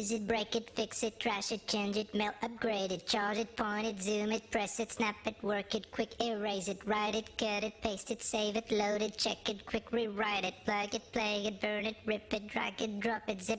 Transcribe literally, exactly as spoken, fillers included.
use it, break it, fix it, trash it, change it, mail, upgrade it, charge it, point it, zoom it, press it, snap it, work it, quick erase it, write it, cut it, paste it, save it, load it, check it, quick rewrite it, plug it, play it, burn it, rip it, drag it, drop it, zip